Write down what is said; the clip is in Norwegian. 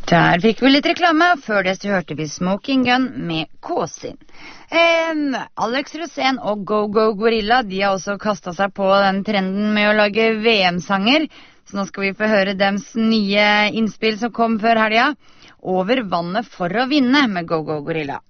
Der fikk vi litt reklame, før det så hørte vi Smoking Gun med Kåsin. Alex Rosén og Go Go Gorilla, de har også kastet seg på den trenden med å lage VM-sanger. Så nå skal vi få høre dems nye innspill som kom før helga. Over vannet for å vinne med Go Go Gorilla.